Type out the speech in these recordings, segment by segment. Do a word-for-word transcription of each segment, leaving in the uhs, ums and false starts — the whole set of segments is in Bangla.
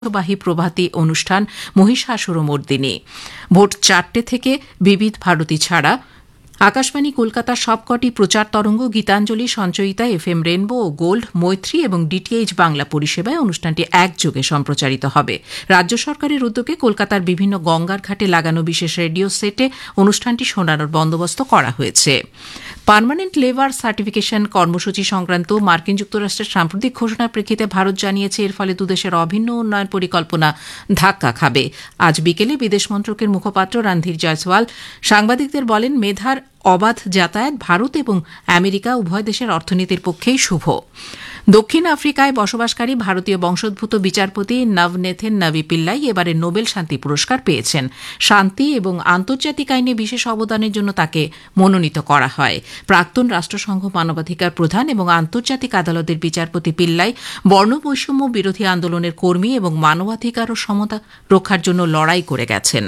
বাহী প্রভাতী অনুষ্ঠান মহিষাসুরমর্দিনী। ভোর চারটে থেকে বিবিধ ভারতী ছাড়া আকাশবাণী কলকাতার সবকটি প্রচার তরঙ্গ, Gitanjali, Sanchayita, F M rainbow ও গোল্ড, মৈত্রী এবং ডিটিএইচ বাংলা পরিষেবায় অনুষ্ঠানটি একযোগে সম্প্রচারিত হবে। রাজ্য সরকারের উদ্যোগে কলকাতার বিভিন্ন গঙ্গার ঘাটে লাগানো বিশেষ রেডিও সেটে অনুষ্ঠানটি শোনানোর বন্দোবস্ত করা হয়েছে। পার্মানেন্ট লেবার সার্টিফিকেশন কর্মসূচি সংক্রান্ত মার্কিন যুক্তরাষ্ট্রের সাম্প্রতিক ঘোষণার প্রেক্ষিতে ভারত জানিয়েছে এর ফলে দুদেশের অভিন্ন উন্নয়ন পরিকল্পনা ধাক্কা খাবে। আজ বিকেলে বিদেশ মন্ত্রকের মুখপাত্র রণধীর জয়সওয়াল সাংবাদিকদের বলেন, মেধার অবাধ যাতায়াত ভারত এবং আমেরিকা উভয় দেশের অর্থনীতির পক্ষেই শুভ। দক্ষিণ আফ্রিকায় বসবাসকারী ভারতীয় বংশোদ্ভূত বিচারপতি নভনেথেন নবি পিল্লাই এবারে নোবেল শান্তি পুরস্কার পেয়েছেন। শান্তি এবং আন্তর্জাতিক আইনে বিশেষ অবদানের জন্য তাকে মনোনীত করা হয়। প্রাক্তন রাষ্ট্রসংঘ মানবাধিকার প্রধান এবং আন্তর্জাতিক আদালতের বিচারপতি পিল্লাই বর্ণবৈষম্য বিরোধী আন্দোলনের কর্মী এবং মানবাধিকার ও সমতা রক্ষার জন্য লড়াই করে গেছেন।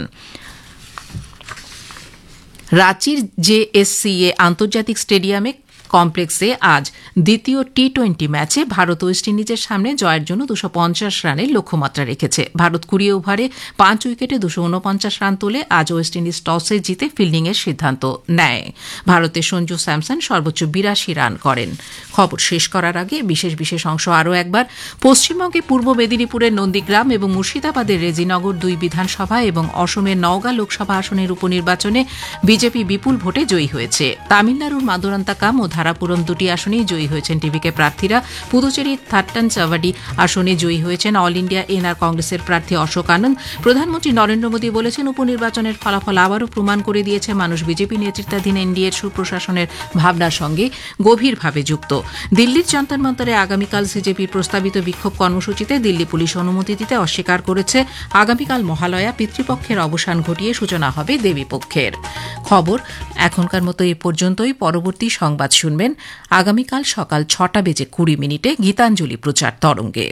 রাঁচির জেএসসিএ আন্তর্জাতিক স্টেডিয়ামে কমপ্লেক্সে আজ দ্বিতীয় টি টোয়েন্টি ম্যাচে ভারত ওয়েস্ট ইন্ডিজের সামনে জয়ের জন্য দুশো পঞ্চাশ রানের লক্ষ্যমাত্রা রেখেছে। ভারত কুড়ি ওভারে পাঁচ উইকেটে দুশো উনপঞ্চাশ রান তোলে। আজ ওয়েস্ট ইন্ডিজ টসে জিতে ফিল্ডিংয়ের সিদ্ধান্ত নেয়। ভারতের সঞ্জু স্যামসন সর্বোচ্চ বিরাশি রান করেন। খবর শেষ করার আগে বিশেষ বিশেষ অংশ আরও একবার। পশ্চিমবঙ্গে পূর্ব মেদিনীপুরের নন্দীগ্রাম এবং মুর্শিদাবাদের রেজিনগর দুই বিধানসভা এবং অসমের নওগাঁ লোকসভা আসনের উপনির্বাচনে বিজেপি বিপুল ভোটে জয়ী হয়েছে। তামিলনাড়ুর মাদুরান্তাকাম ও ধারাপুরম দুটি আসনেই জয়ী হয়েছেন টিভিকে প্রার্থীরা। পুদুচেরির থাট্টান চাভাডি আসনে জয়ী হয়েছেন অল ইন্ডিয়া এনআর কংগ্রেসের প্রার্থী অশোক আনন্দ। প্রধানমন্ত্রী নরেন্দ্র মোদী বলেছেন, উপনির্বাচনের ফলাফল আবারও প্রমাণ করে দিয়েছে মানুষ বিজেপি নেতৃত্বাধীন এনডিএর সুপ্রশাসনের ভাবনার সঙ্গে গভীরভাবে যুক্ত। দিল্লির যন্তর মন্তরে আগামীকাল সিজেপির প্রস্তাবিত বিক্ষোভ কর্মসূচিতে দিল্লি পুলিশ অনুমতি দিতে অস্বীকার করেছে। আগামীকাল মহালয়া, পিতৃপক্ষের অবসান ঘটিয়ে সূচনা হবে দেবীপক্ষের। খবর এখনকার মতো এ পর্যন্তই। পরবর্তী সংবাদ শুনবেন আগামীকাল সকাল ছটা বেজে কুড়ি মিনিটে গীতাঞ্জলি প্রচার তরঙ্গে।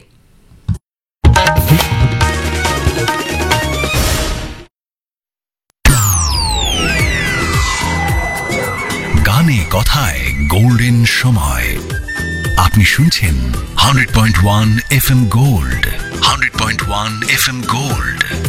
গানে কথায় গোল্ডেন সময়। আপনি শুনছেন hundred point one F M gold, hundred point one F M gold.